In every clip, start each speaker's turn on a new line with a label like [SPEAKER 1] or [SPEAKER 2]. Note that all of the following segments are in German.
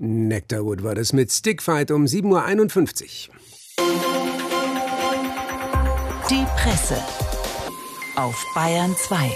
[SPEAKER 1] Nectarwood war das mit Stickfight um 7:51 Uhr.
[SPEAKER 2] Die Presse auf Bayern 2.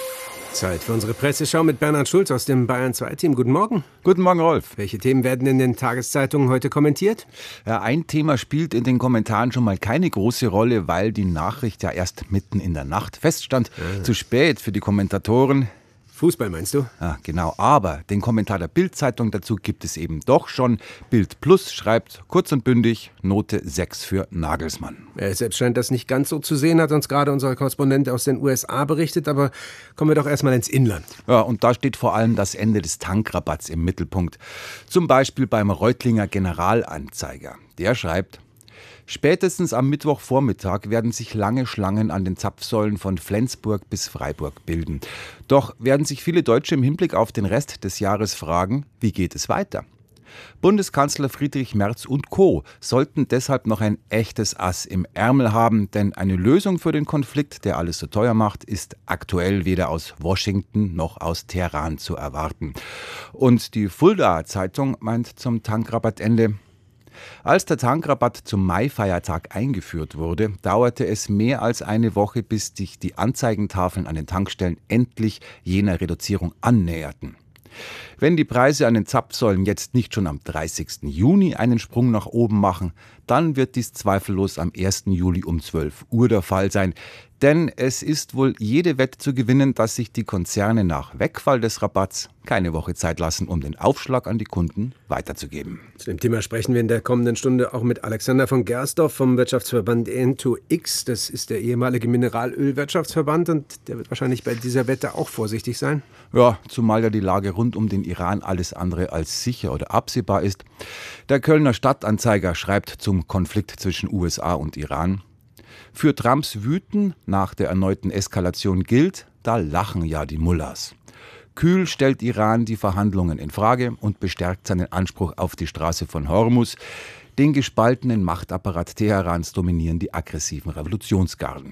[SPEAKER 1] Zeit für unsere Presseschau mit Bernhard Schulz aus dem Bayern 2-Team. Guten Morgen.
[SPEAKER 3] Guten Morgen, Rolf.
[SPEAKER 1] Welche Themen werden in den Tageszeitungen heute kommentiert?
[SPEAKER 3] Ja, ein Thema spielt in den Kommentaren schon mal keine große Rolle, weil die Nachricht ja erst mitten in der Nacht feststand. Zu spät für die Kommentatoren.
[SPEAKER 1] Fußball meinst du?
[SPEAKER 3] Ja, genau. Aber den Kommentar der Bild-Zeitung dazu gibt es eben doch schon. Bild Plus schreibt kurz und bündig Note 6 für Nagelsmann.
[SPEAKER 1] Er selbst scheint das nicht ganz so zu sehen, hat uns gerade unser Korrespondent aus den USA berichtet. Aber kommen wir doch erstmal ins Inland.
[SPEAKER 3] Ja, und da steht vor allem das Ende des Tankrabatts im Mittelpunkt. Zum Beispiel beim Reutlinger Generalanzeiger. Der schreibt: Spätestens am Mittwochvormittag werden sich lange Schlangen an den Zapfsäulen von Flensburg bis Freiburg bilden. Doch werden sich viele Deutsche im Hinblick auf den Rest des Jahres fragen, wie geht es weiter? Bundeskanzler Friedrich Merz und Co. sollten deshalb noch ein echtes Ass im Ärmel haben, denn eine Lösung für den Konflikt, der alles so teuer macht, ist aktuell weder aus Washington noch aus Teheran zu erwarten. Und die Fuldaer Zeitung meint zum Tankrabattende: Als der Tankrabatt zum Maifeiertag eingeführt wurde, dauerte es mehr als eine Woche, bis sich die Anzeigentafeln an den Tankstellen endlich jener Reduzierung annäherten. Wenn die Preise an den Zapfsäulen jetzt nicht schon am 30. Juni einen Sprung nach oben machen, dann wird dies zweifellos am 1. Juli um 12 Uhr der Fall sein. Denn es ist wohl jede Wette zu gewinnen, dass sich die Konzerne nach Wegfall des Rabatts keine Woche Zeit lassen, um den Aufschlag an die Kunden weiterzugeben.
[SPEAKER 1] Zu dem Thema sprechen wir in der kommenden Stunde auch mit Alexander von Gersdorf vom Wirtschaftsverband N2X. Das ist der ehemalige Mineralölwirtschaftsverband und der wird wahrscheinlich bei dieser Wette auch vorsichtig sein.
[SPEAKER 3] Ja, zumal ja die Lage rund um den Iran alles andere als sicher oder absehbar ist. Der Kölner Stadtanzeiger schreibt zum Konflikt zwischen USA und Iran: Für Trumps Wüten nach der erneuten Eskalation gilt, da lachen ja die Mullahs. Kühl stellt Iran die Verhandlungen in Frage und bestärkt seinen Anspruch auf die Straße von Hormuz. Den gespaltenen Machtapparat Teherans dominieren die aggressiven Revolutionsgarden.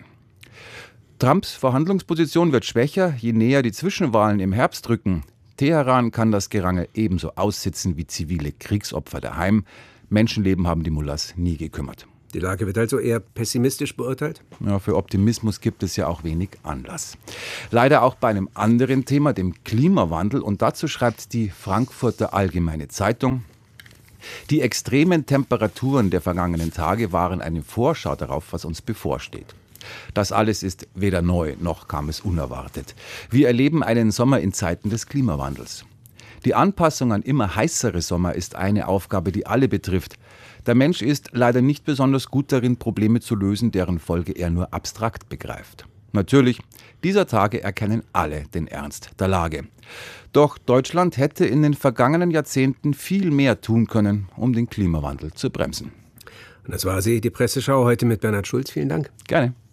[SPEAKER 3] Trumps Verhandlungsposition wird schwächer, je näher die Zwischenwahlen im Herbst rücken. Teheran kann das Gerangel ebenso aussitzen wie zivile Kriegsopfer daheim. Menschenleben haben die Mullahs nie gekümmert.
[SPEAKER 1] Die Lage wird also eher pessimistisch beurteilt?
[SPEAKER 3] Ja, für Optimismus gibt es ja auch wenig Anlass. Leider auch bei einem anderen Thema, dem Klimawandel. Und dazu schreibt die Frankfurter Allgemeine Zeitung: Die extremen Temperaturen der vergangenen Tage waren eine Vorschau darauf, was uns bevorsteht. Das alles ist weder neu, noch kam es unerwartet. Wir erleben einen Sommer in Zeiten des Klimawandels. Die Anpassung an immer heißere Sommer ist eine Aufgabe, die alle betrifft. Der Mensch ist leider nicht besonders gut darin, Probleme zu lösen, deren Folge er nur abstrakt begreift. Natürlich, dieser Tage erkennen alle den Ernst der Lage. Doch Deutschland hätte in den vergangenen Jahrzehnten viel mehr tun können, um den Klimawandel zu bremsen.
[SPEAKER 1] Und das war sie, die Presseschau heute mit Bernhard Schulz. Vielen Dank.
[SPEAKER 3] Gerne.